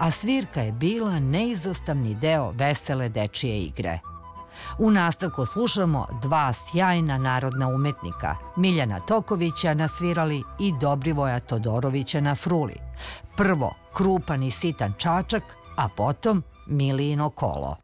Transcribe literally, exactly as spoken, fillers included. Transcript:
a svirka je bila neizostavni deo vesele dečije igre. U nastavku slušamo dva sjajna narodna umetnika, Miljana Tokovića na svirali i Dobrivoja Todorovića na fruli. Prvo Krupan i sitan čačak, a potom Milijino kolo.